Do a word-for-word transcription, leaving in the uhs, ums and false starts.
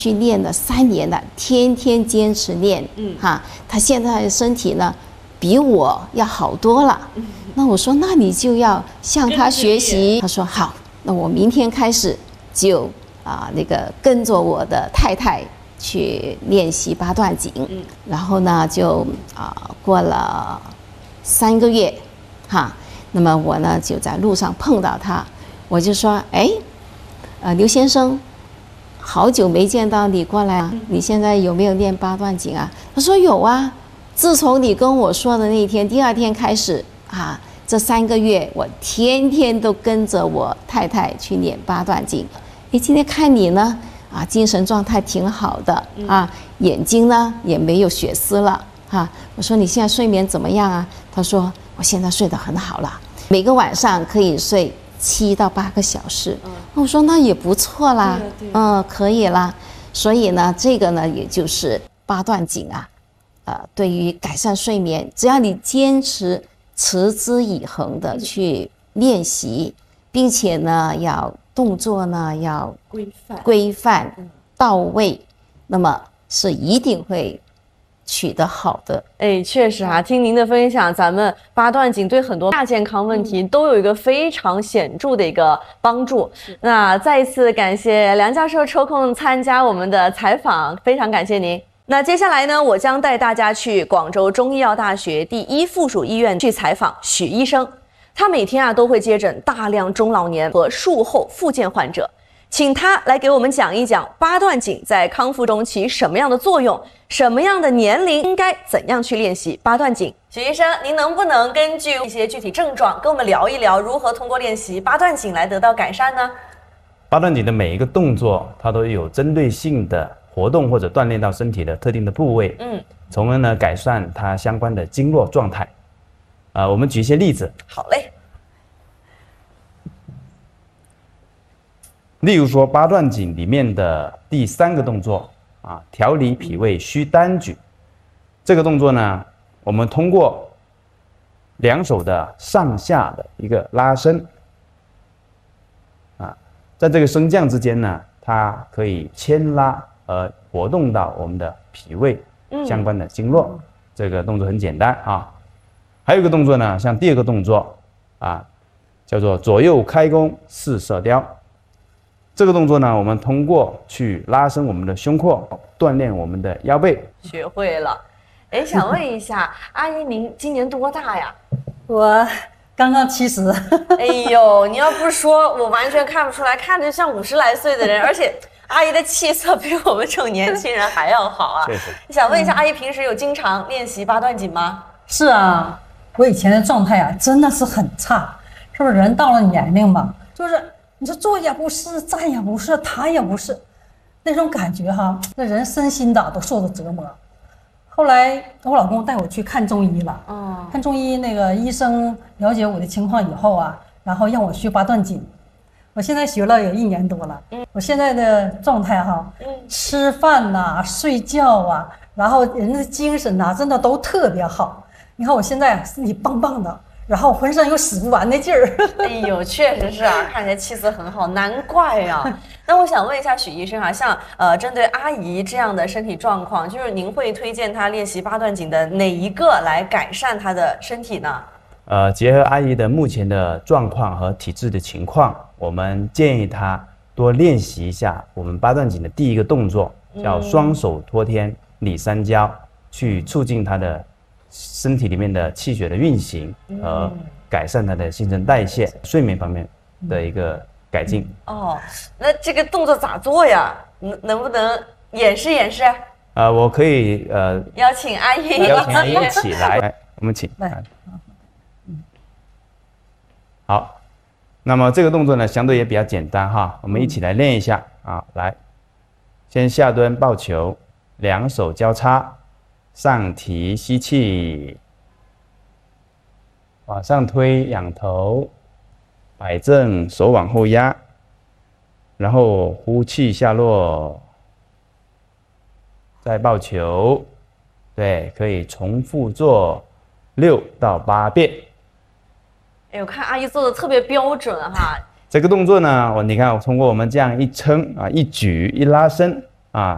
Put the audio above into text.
去练了三年了，天天坚持练，嗯，哈，他现在的身体呢，比我要好多了。嗯、那我说，那你就要向他学习。他说好，那我明天开始就啊、呃、那个跟着我的太太去练习八段锦。嗯，然后呢，就啊、呃、过了三个月，哈，那么我呢就在路上碰到他，我就说，哎，呃，刘先生。好久没见到你过来啊！你现在有没有练八段锦啊？他说有啊。自从你跟我说的那一天，第二天开始啊，这三个月我天天都跟着我太太去练八段锦。诶，今天看你呢，啊，精神状态挺好的啊，眼睛呢也没有血丝了啊。我说你现在睡眠怎么样啊？他说我现在睡得很好了，每个晚上可以睡七到八个小时。嗯，我说那也不错啦，嗯，可以啦。所以呢，这个呢，也就是八段锦啊，呃，对于改善睡眠，只要你坚持持之以恒的去练习，并且呢，要动作呢要规范、 规范到位，那么是一定会取得好的。 哎，确实啊，听您的分享，咱们八段锦对很多亚健康问题都有一个非常显著的一个帮助。那再一次感谢梁教授抽空参加我们的采访，非常感谢您。那接下来呢，我将带大家去广州中医药大学第一附属医院去采访许医生。他每天啊都会接诊大量中老年和术后复健患者，请他来给我们讲一讲八段锦在康复中起什么样的作用，什么样的年龄应该怎样去练习八段锦。许医生，您能不能根据一些具体症状跟我们聊一聊，如何通过练习八段锦来得到改善呢？ 八段锦的每一个动作，它都有针对性的活动或者锻炼到身体的特定的部位，嗯，从而呢改善它相关的经络状态。啊、呃，我们举一些例子。 好嘞。 例如说八段锦里面的第三个动作啊，调理脾胃虚单举。这个动作呢，我们通过两手的上下的一个拉伸啊，在这个升降之间呢，它可以牵拉而活动到我们的脾胃相关的经络。嗯、这个动作很简单啊。还有一个动作呢，像第二个动作啊，叫做左右开弓四射雕。这个动作呢，我们通过去拉伸我们的胸廓，锻炼我们的腰背。 学会了。哎，想问一下，阿姨您今年多大呀？ 我刚刚七十。 哎呦，你要不说，我完全看不出来，看着像五十来岁的人，而且阿姨的气色比我们这种年轻人还要好啊。 谢谢。 想问一下，阿姨平时有经常练习八段锦吗？ 是啊，我以前的状态啊，真的是很差。是不是人到了年龄吧，就是你说坐也不是，站也不是，躺也不是，那种感觉哈，那人身心的都受着折磨。后来我老公带我去看中医了，哦，看中医那个医生了解我的情况以后啊，然后让我学八段锦。我现在学了有一年多了，嗯，我现在的状态哈，嗯，吃饭呐、睡觉啊，然后人的精神呐、真的都特别好。你看我现在身体棒棒的，然后浑身有使不完的劲儿。 哎呦，确实是啊，看起来气色很好，难怪啊。那我想问一下许医生啊，像呃针对阿姨这样的身体状况，就是您会推荐她练习八段锦的哪一个来改善她的身体呢？ 呃，结合阿姨的目前的状况和体质的情况，我们建议她多练习一下我们八段锦的第一个动作，叫双手托天理三焦，嗯、去促进她的身体里面的气血的运行和改善她的新陈代谢、嗯、睡眠方面的一个改进。 哦，那这个动作咋做呀？能能不能演示演示？ 呃，我可以呃邀请阿姨， 邀请阿姨一起来，来，我们请来。好，那么这个动作呢，相对也比较简单哈，我们一起来练一下啊。来，先下蹲抱球，两手交叉，上提吸气，往上推仰头，摆正手往后压，然后呼气下落，再抱球，对，可以重复做六到八遍。 哎，我看阿姨做的特别标准哈。 这个动作呢，我你看，通过我们这样一撑啊，一举一拉伸，